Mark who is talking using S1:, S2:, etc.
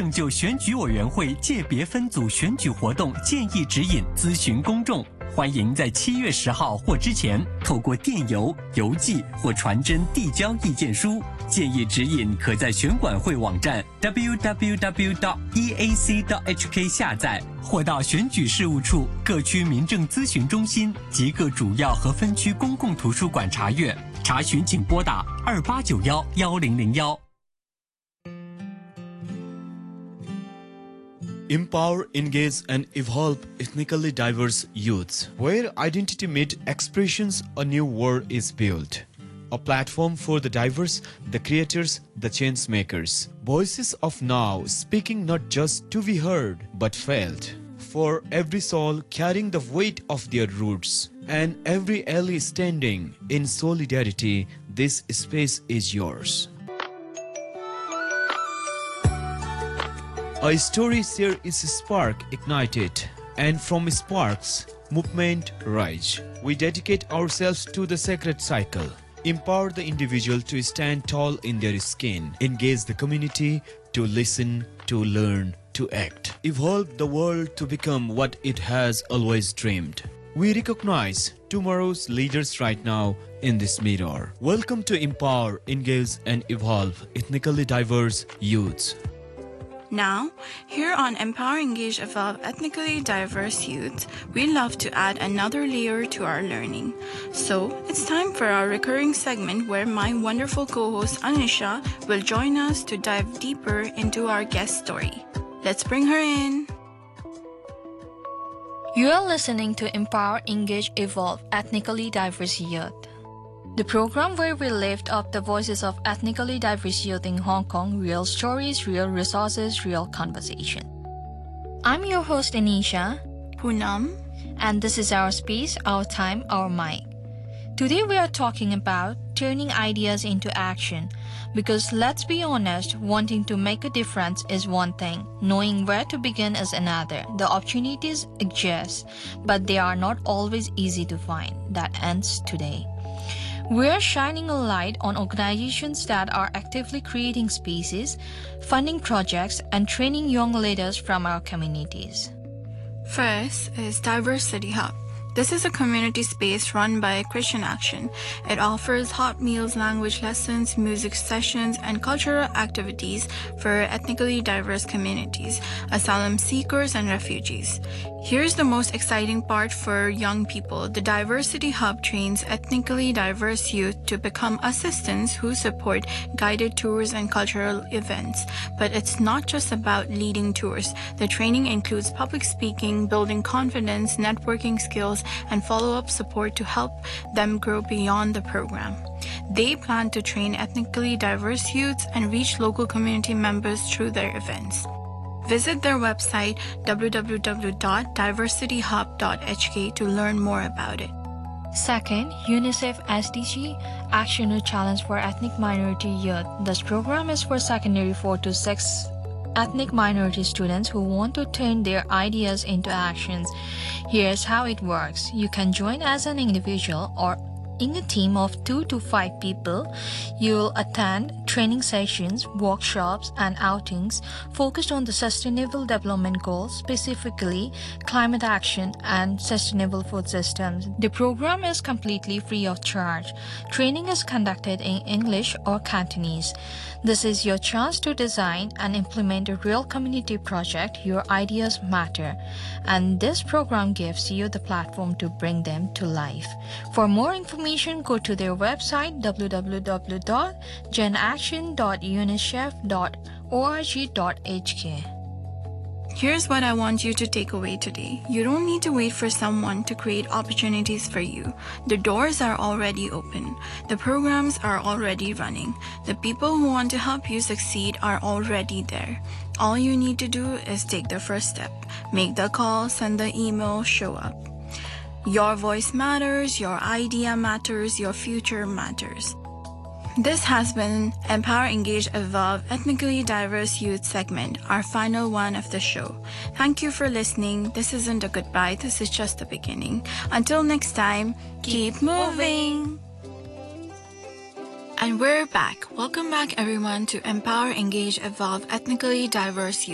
S1: 政就选举委员会界别分组选举活动建议指引咨询公众。欢迎在7月10号或之前透过电邮、邮寄或传真递交意见书。建议指引可在选管会网站 www.eac.hk 下载，或到选举事务处、各区民政咨询中心及各主要和分区公共图书馆查阅。查询请拨打28911001。
S2: Empower, engage and evolve ethnically diverse youths, where identity meets expressions, a new world is built. A platform for the diverse, the creators, the change makers. Voices of now, speaking not just to be heard, but felt. For every soul carrying the weight of their roots, and every ally standing in solidarity, this space is yours. A story share is a spark ignited, and from sparks, movement rise. We dedicate ourselves to the sacred cycle. Empower the individual to stand tall in their skin. Engage the community to listen, to learn, to act. Evolve the world to become what it has always dreamed. We recognize tomorrow's leaders right now in this mirror. Welcome to Empower, Engage and Evolve Ethnically Diverse Youths.
S3: Now, here on Empower, Engage, Evolve Ethnically Diverse Youth, we love to add another layer to our learning. So, it's time for our recurring segment where my wonderful co-host Anisha will join us to dive deeper into our guest story. Let's bring her in.
S4: You are listening to Empower, Engage, Evolve Ethnically Diverse Youth, the program where we lift up the voices of ethnically diverse youth in Hong Kong, real stories, real resources, real conversation. I'm your host Anisha,
S3: Poonam,
S4: and this is our space, our time, our mic. Today we are talking about turning ideas into action, because let's be honest, wanting to make a difference is one thing, knowing where to begin is another. The opportunities exist, but they are not always easy to find. That ends today. We are shining a light on organizations that are actively creating spaces, funding projects, and training young leaders from our communities.
S3: First is Diversity Hub. This is a community space run by Christian Action. It offers hot meals, language lessons, music sessions, and cultural activities for ethnically diverse communities, asylum seekers, and refugees. Here's the most exciting part for young people. The Diversity Hub trains ethnically diverse youth to become assistants who support guided tours and cultural events. But it's not just about leading tours. The training includes public speaking, building confidence, networking skills, and follow-up support to help them grow beyond the program. They plan to train ethnically diverse youths and reach local community members through their events. Visit their website www.diversityhub.hk to learn more about it.
S4: Second, UNICEF SDG Action or Challenge for Ethnic Minority Youth. This program is for secondary 4 to 6 ethnic minority students who want to turn their ideas into actions. Here's how it works. You can join as an individual or in a team of 2 to 5 people. You'll attend training sessions, workshops, and outings focused on the Sustainable Development Goals, specifically climate action and sustainable food systems. The program is completely free of charge. Training is conducted in English or Cantonese. This is your chance to design and implement a real community project. Your ideas matter, and this program gives you the platform to bring them to life. For more information, go to their website www.genaction.unicef.org.hk.
S3: Here's what I want you to take away today. You don't need to wait for someone to create opportunities for you. The doors are already open. The programs are already running. The people who want to help you succeed are already there. All you need to do is take the first step. Make the call, send the email, show up. Your voice matters, your idea matters, your future matters. This has been Empower, Engage, Evolve Ethnically Diverse Youth segment, our final one of the show. Thank you for listening. This isn't a goodbye, this is just the beginning. Until next time, keep moving! And we're back. Welcome back everyone to Empower, Engage, Evolve Ethnically Diverse Youth.